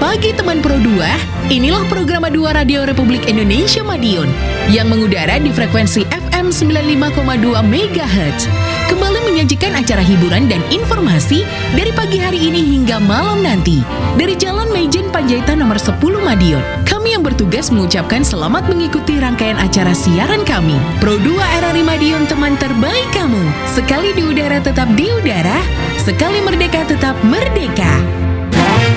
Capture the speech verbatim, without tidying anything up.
pagi teman Pro dua. Inilah program dua Radio Republik Indonesia Madiun yang mengudara di frekuensi F M sembilan puluh lima koma dua megahertz. Kembali menyajikan acara hiburan dan informasi dari pagi hari ini hingga malam nanti. Dari Jalan Maijen Panjaitan nomor sepuluh Madiun, kami yang bertugas mengucapkan selamat mengikuti rangkaian acara siaran kami. Pro dua R R I Madiun, teman terbaik kamu. Sekali di udara tetap di udara, sekali merdeka tetap merdeka.